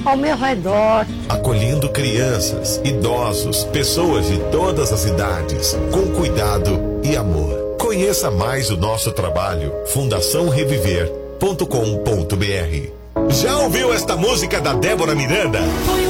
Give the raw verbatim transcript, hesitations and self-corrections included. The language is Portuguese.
ao meu redor. Acolhendo crianças, idosos, pessoas de todas as idades, com cuidado e amor. Conheça mais o nosso trabalho, fundação reviver ponto com ponto br. Já ouviu esta música da Débora Miranda?